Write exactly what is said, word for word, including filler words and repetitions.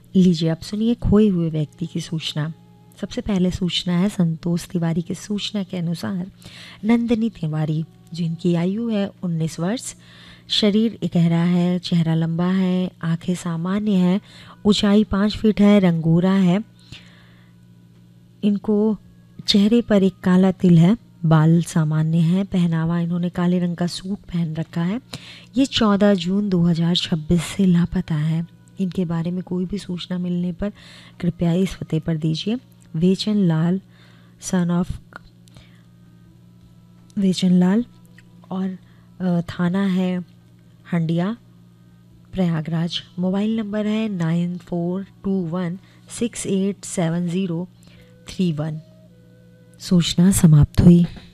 लीजिए अब सुनिए खोए हुए व्यक्ति की सूचना। सबसे पहले सूचना है संतोष तिवारी की सूचना के अनुसार नंदिनी तिवारी, जिनकी आयु है उन्नीस वर्ष, शरीर गहरा है, चेहरा लंबा है, आंखें सामान्य है, ऊंचाई पाँच फीट है, रंगोरा है, इनको चेहरे पर एक काला तिल है, बाल सामान्य है, पहनावा इन्होंने काले रंग का सूट पहन रखा है। ये चौदह जून दो हज़ार छब्बीस से लापता है। इनके बारे में कोई भी सूचना मिलने पर कृपया इस पते पर दीजिए। वेचन लाल सन ऑफ वेचन लाल और थाना है हंडिया, प्रयागराज। मोबाइल नंबर है nine four to one six eight seven zero three one. सूचना समाप्त हुई।